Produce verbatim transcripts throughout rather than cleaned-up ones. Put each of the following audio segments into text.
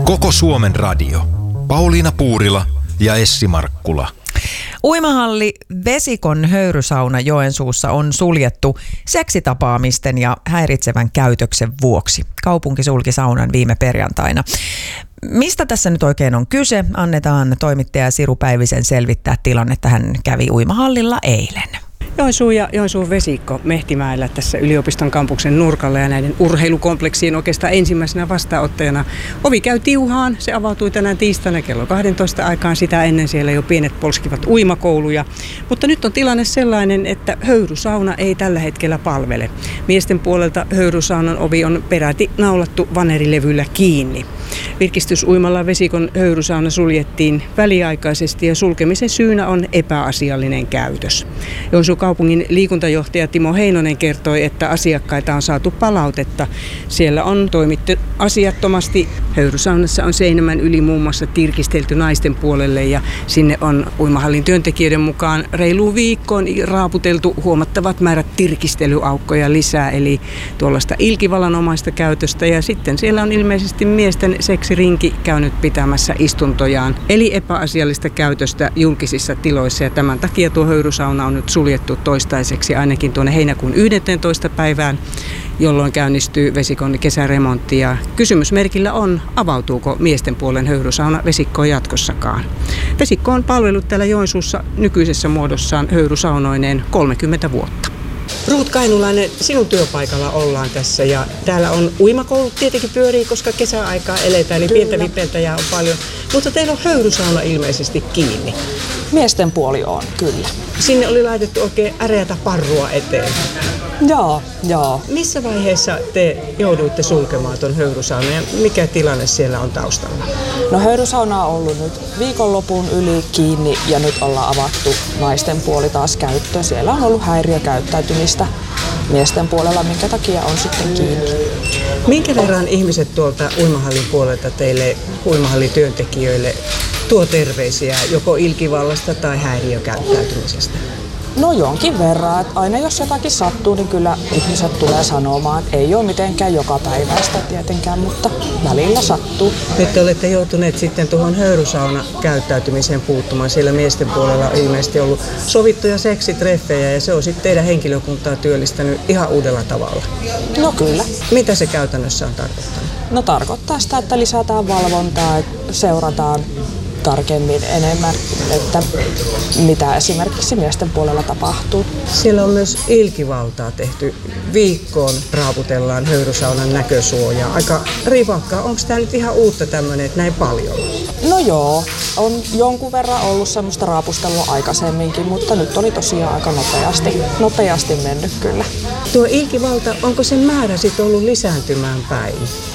Koko Suomen radio. Pauliina Puurila ja Essi Markkula. Uimahalli Vesikon höyrysauna Joensuussa on suljettu seksitapaamisten ja häiritsevän käytöksen vuoksi. Kaupunki sulki saunan viime perjantaina. Mistä tässä nyt oikein on kyse? Annetaan toimittaja Siru Päivisen selvittää tilannetta. Hän kävi uimahallilla eilen. Joensuu ja Joensuun Vesikko Mehtimäellä tässä yliopiston kampuksen nurkalla ja näiden urheilukompleksien oikeastaan ensimmäisenä vastaanottajana. Ovi käy tiuhaan, se avautui tänään tiistaina kello kaksitoista aikaan, sitä ennen siellä jo pienet polskivat uimakouluja. Mutta nyt on tilanne sellainen, että höyrysauna ei tällä hetkellä palvele. Miesten puolelta höyrysaunan ovi on peräti naulattu vanerilevyllä kiinni. Virkistysuimalla Vesikon höyrysauna suljettiin väliaikaisesti ja sulkemisen syynä on epäasiallinen käytös. Joensuun kaupungin liikuntajohtaja Timo Heinonen kertoi, että asiakkaita on saatu palautetta. Siellä on toimittu asiattomasti. Höyrysaunassa on seinämän yli muun muassa tirkistelty naisten puolelle ja sinne on uimahallin työntekijöiden mukaan reiluun viikkoon raaputeltu huomattavat määrät tirkistelyaukkoja lisää, eli tuollaista ilkivalanomaista käytöstä. Ja sitten siellä on ilmeisesti miesten seksirinki käynyt pitämässä istuntojaan, eli epäasiallista käytöstä julkisissa tiloissa. Ja tämän takia tuo höyrysauna on nyt suljettu toistaiseksi ainakin tuonne heinäkuun yhdenteentoista päivään, jolloin käynnistyy Vesikon kesäremontti. Ja kysymysmerkillä on, avautuuko miesten puolen höyrysauna Vesikkoon jatkossakaan. Vesikko on palvellut täällä Joensuussa nykyisessä muodossaan höyrysaunoineen kolmekymmentä vuotta. Ruut Kainulainen, sinun työpaikalla ollaan tässä ja täällä on uimakoulut tietenkin pyörii, koska kesäaikaa eletään, eli pientä vipeltäjää on paljon. Mutta teillä on höyrysauna ilmeisesti kiinni. Miesten puoli on, kyllä. Sinne oli laitettu oikein äreätä parrua eteen. Joo, joo. Missä vaiheessa te jouduitte sulkemaan tuon höyrysaunan ja mikä tilanne siellä on taustalla? No höyrysauna on ollut nyt viikonlopun yli kiinni ja nyt ollaan avattu naisten puoli taas käyttöön. Siellä on ollut häiriökäyttäytymistä miesten puolella, minkä takia on sitten kiinni. Minkä verran ihmiset tuolta uimahallin puolelta teille uimahallin työntekijöille tuo terveisiä joko ilkivallasta tai häiriökäyttäytymisestä? No jonkin verran. Että aina jos jotakin sattuu, niin kyllä ihmiset tulee sanomaan, että ei ole mitenkään joka päiväistä tietenkään, mutta välillä sattuu. Nyt te olette joutuneet sitten tuohon höyrysauna käyttäytymiseen puuttumaan. Siellä miesten puolella on ilmeisesti ollut sovittuja seksitreffejä ja se on sitten teidän henkilökuntaa työllistänyt ihan uudella tavalla. No kyllä. Mitä se käytännössä on tarkoittanut? No tarkoittaa sitä, että lisätään valvontaa, että seurataan tarkemmin enemmän, että mitä esimerkiksi miesten puolella tapahtuu. Siellä on myös ilkivaltaa tehty. Viikkoon raaputellaan höyrysaunan näkösuojaa. Aika rivakkaa. Onko tämä nyt ihan uutta tämmöinen, että näin paljon? No joo, on jonkun verran ollut semmoista raapustelua aikaisemminkin, mutta nyt oli tosiaan aika nopeasti, nopeasti mennyt kyllä. Tuo ilkivalta, onko sen määrä sitten ollut lisääntymään päin?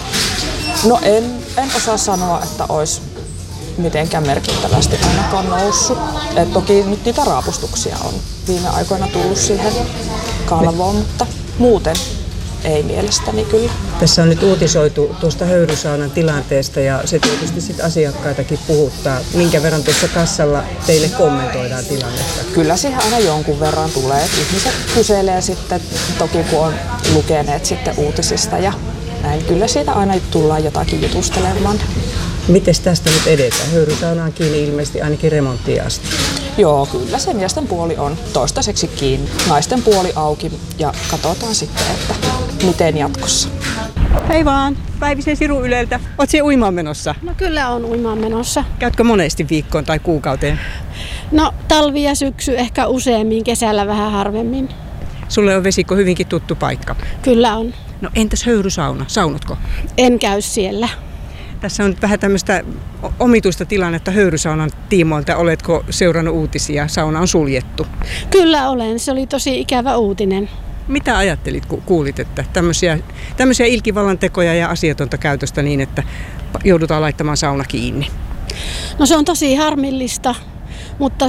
No en, en osaa sanoa, että olisi mitenkään merkittävästi ainakaan noussut. Et toki nyt niitä raapustuksia on viime aikoina tullut siihen kalvoon, mutta muuten ei mielestäni kyllä. Tässä on nyt uutisoitu tuosta höyrysaunan tilanteesta ja se tietysti sit asiakkaitakin puhuttaa. Minkä verran tuossa kassalla teille kommentoidaan tilannetta? Kyllä siihen aina jonkun verran tulee. Ihmiset kyselee sitten, toki kun on lukeneet sitten uutisista ja näin. Kyllä siitä aina tullaan jotakin jutustelemaan. Mites tästä nyt edetään? Höyrysauna on kiinni ilmeisesti ainakin remonttiin asti. Joo, kyllä se miesten puoli on toistaiseksi kiinni. Naisten puoli auki ja katsotaan sitten, että miten jatkossa. Hei vaan, Päivisen Siru Yleltä. Oot siellä uimaan menossa? No kyllä on uimaan menossa. Käytkö monesti viikkoon tai kuukauteen? No talvi ja syksy ehkä useammin, kesällä vähän harvemmin. Sulle on Vesikko hyvinkin tuttu paikka. Kyllä on. No entäs höyrysauna? Saunotko? En käy siellä. Tässä on vähän tämmöistä omituista tilannetta höyrysaunan tiimoilta. Oletko seurannut uutisia? Sauna on suljettu. Kyllä olen. Se oli tosi ikävä uutinen. Mitä ajattelit, kun kuulit, että tämmöisiä, tämmöisiä ilkivallan tekoja ja asiatonta käytöstä niin, että joudutaan laittamaan sauna kiinni? No se on tosi harmillista, mutta